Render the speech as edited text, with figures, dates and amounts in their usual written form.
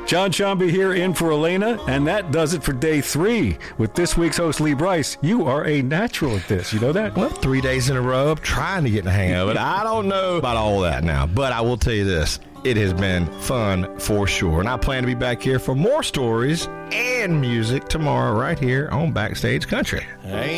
John Shambi here in for Elena, and that does it for day 3. With this week's host, Lee Bryce, you are a natural at this. You know that? Well, 3 days in a row, I'm trying to get the hang of it. I don't know about all that now, but I will tell you this. It has been fun for sure. And I plan to be back here for more stories and music tomorrow right here on Backstage Country. Ain't